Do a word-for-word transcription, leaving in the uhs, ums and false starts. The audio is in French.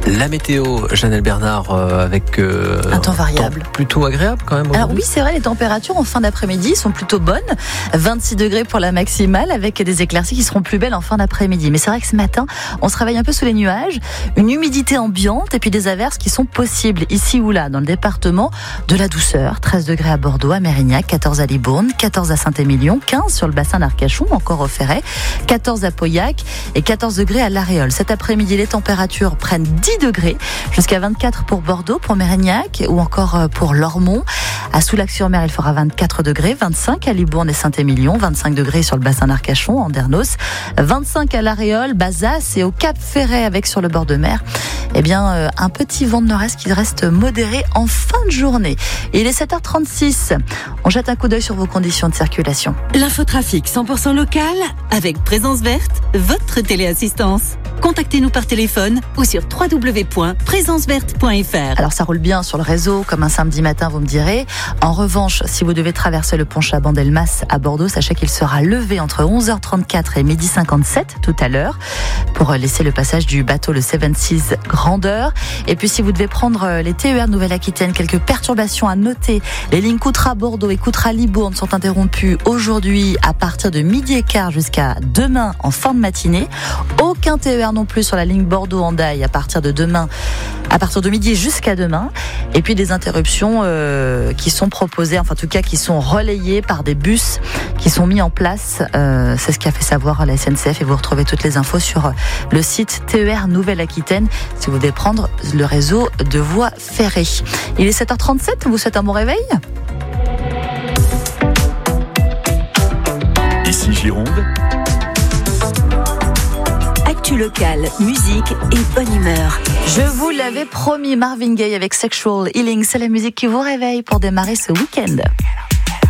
La météo, Janelle Bernard, euh, avec euh, un temps variable. Temps plutôt agréable quand même. Alors oui, c'est vrai, les températures en fin d'après-midi sont plutôt bonnes. vingt-six degrés pour la maximale, avec des éclaircies qui seront plus belles en fin d'après-midi. Mais c'est vrai que ce matin, on se réveille un peu sous les nuages, une humidité ambiante et puis des averses qui sont possibles ici ou là dans le département. De la douceur, treize degrés à Bordeaux, à Mérignac, quatorze à Libourne, quatorze à Saint-Émilion, quinze sur le bassin d'Arcachon, encore au Ferret, quatorze à Pauillac et quatorze degrés à l'Aréole. Cet après-midi, les températures prennent dix degrés, jusqu'à vingt-quatre pour Bordeaux, pour Mérignac ou encore pour Lormont. À Soulac-sur-Mer, il fera vingt-quatre degrés, vingt-cinq à Libourne et Saint-Émilion, vingt-cinq degrés sur le bassin d'Arcachon, Andernos, vingt-cinq à l'Aréole, Bazas et au Cap Ferret avec sur le bord de mer. Eh bien, euh, un petit vent de nord-est qui reste modéré en fin de journée. Et il est sept heures trente-six. On jette un coup d'œil sur vos conditions de circulation. L'infotrafic cent pour cent local avec Présence Verte, votre téléassistance. Contactez-nous par téléphone ou sur w w w point présence verte point f r. Alors ça roule bien sur le réseau comme un samedi matin, vous me direz. En revanche, si vous devez traverser le pont Chaban-Delmas à Bordeaux, sachez qu'il sera levé entre onze heures trente-quatre et midi cinquante-sept tout à l'heure pour laisser le passage du bateau le Seven Seas Grandeur. Et puis si vous devez prendre les T E R Nouvelle-Aquitaine, quelques perturbations à noter. Les lignes Coutras-Bordeaux et Coutras-Libourne sont interrompues aujourd'hui à partir de midi et quart jusqu'à demain en fin de matinée. Aucun T E R non plus sur la ligne Bordeaux-Hendaye à partir de demain, à partir de midi jusqu'à demain. Et puis des interruptions euh, qui sont proposées, enfin en tout cas qui sont relayées par des bus qui sont mis en place. Euh, c'est ce qu'a fait savoir la S N C F et vous retrouvez toutes les infos sur le site T E R Nouvelle-Aquitaine si vous devez prendre le réseau de voies ferrées. Il est sept heures trente-sept, on vous souhaite un bon réveil. Ici Gironde. Actu local, musique et bonne humeur. Je vous l'avais promis, Marvin Gaye avec Sexual Healing, c'est la musique qui vous réveille pour démarrer ce week-end.